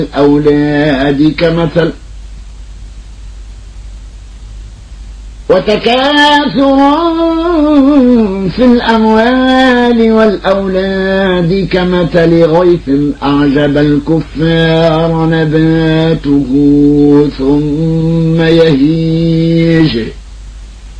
الأولاد كمثل وتكاثر في الأموال والأولاد كمثل غيث أعجب الكفار نباته ثم يهيج